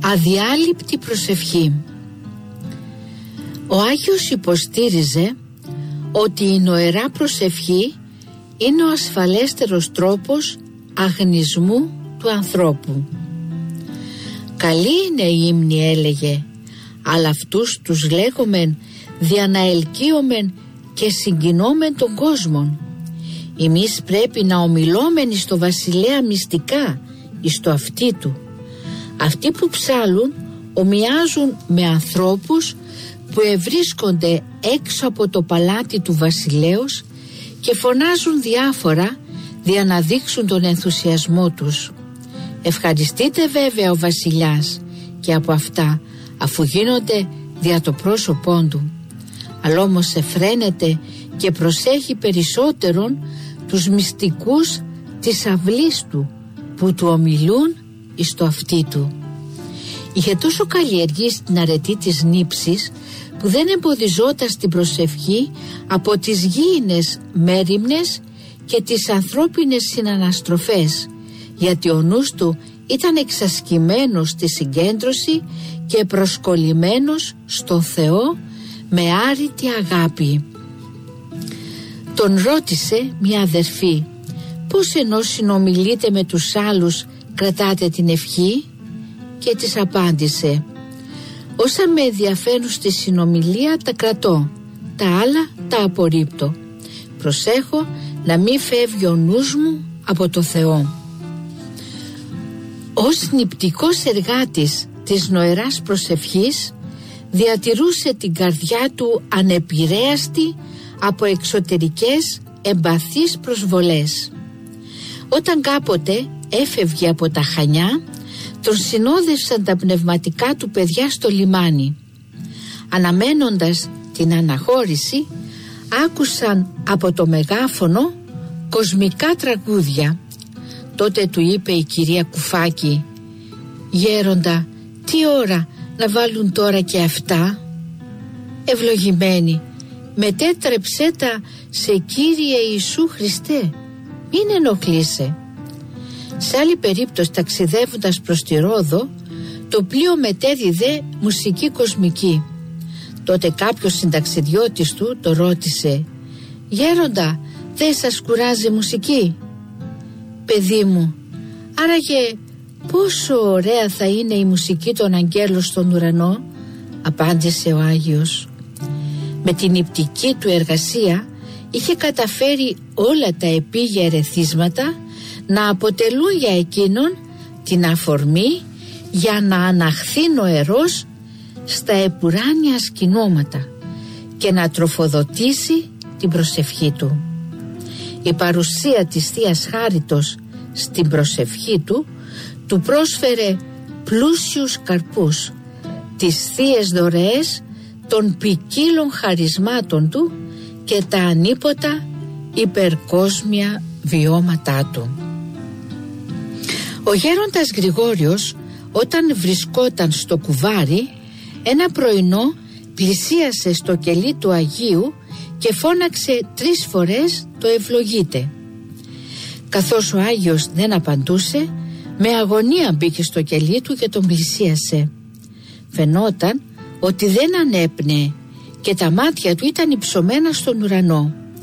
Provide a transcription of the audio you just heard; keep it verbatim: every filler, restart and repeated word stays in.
Αδιάλειπτη προσευχή. Ο Άγιος υποστήριζε ότι η νοερά προσευχή είναι ο ασφαλέστερος τρόπος αγνισμού του ανθρώπου. Καλή είναι η ύμνη, έλεγε, αλλά αυτούς τους λέγομεν δια να ελκύομεν και συγκινόμεν τον κόσμον. Εμείς πρέπει να ομιλόμεν εις το βασιλέα μυστικά, εις το αυτί του. Αυτοί που ψάλουν ομοιάζουν με ανθρώπους που ευρίσκονται έξω από το παλάτι του βασιλέως και φωνάζουν διάφορα δια να δείξουν τον ενθουσιασμό τους. Ευχαριστείτε βέβαια ο βασιλιάς και από αυτά, αφού γίνονται δια το πρόσωπόν του, αλλά όμως εφραίνεται και προσέχει περισσότερον τους μυστικούς της αυλής του που του ομιλούν εις το αυτί του. Είχε τόσο καλλιεργήσει την αρετή της νύψης που δεν εμποδιζόταν στην προσευχή από τις γήινες μέριμνες και τις ανθρώπινες συναναστροφές, γιατί ο νους του ήταν εξασκημένος στη συγκέντρωση και προσκολλημένος στο Θεό με άρρητη αγάπη. Τον ρώτησε μια αδερφή, πώς ενώ συνομιλείτε με τους άλλους κρατάτε την ευχή, και της απάντησε, όσα με ενδιαφέρουν στη συνομιλία τα κρατώ, τα άλλα τα απορρίπτω. Προσέχω να μην φεύγει ο νους μου από το Θεό. Ως νηπτικός εργάτης της νοεράς προσευχής διατηρούσε την καρδιά του ανεπηρέαστη από εξωτερικές εμπαθείς προσβολές. Όταν κάποτε έφευγε από τα Χανιά, τον συνόδευσαν τα πνευματικά του παιδιά στο λιμάνι. Αναμένοντας την αναχώρηση, άκουσαν από το μεγάφωνο κοσμικά τραγούδια. Τότε του είπε η κυρία Κουφάκη, «Γέροντα, τι ώρα να βάλουν τώρα και αυτά?» «Ευλογημένη, μετέτρεψέ τα σε Κύριε Ιησού Χριστέ, μην ενοχλείσαι». Σε άλλη περίπτωση, ταξιδεύοντας προς τη Ρόδο, το πλοίο μετέδιδε μουσική κοσμική. Τότε κάποιος συνταξιδιώτης του το ρώτησε, «Γέροντα, δεν σας κουράζει μουσική?» «Παιδί μου, άραγε πόσο ωραία θα είναι η μουσική των αγγέλων στον ουρανό?» απάντησε ο Άγιος. Με την νηπτική του εργασία είχε καταφέρει όλα τα επίγεια ερεθίσματα να αποτελούν για εκείνον την αφορμή για να αναχθεί νοερός στα επουράνια σκηνώματα και να τροφοδοτήσει την προσευχή του. Η παρουσία της Θείας Χάριτος στην προσευχή του του πρόσφερε πλούσιους καρπούς, τις θείες δωρεές των ποικίλων χαρισμάτων του και τα ανίποτα υπερκόσμια βιώματά του. Ο γέροντας Γρηγόριος, όταν βρισκόταν στο κουβάρι, ένα πρωινό πλησίασε στο κελί του Αγίου και φώναξε τρεις φορές το «Ευλογείτε». Καθώς ο Άγιος δεν απαντούσε, με αγωνία μπήκε στο κελί του και τον πλησίασε. Φαινόταν ότι δεν ανέπνεε και τα μάτια του ήταν υψωμένα στον ουρανό.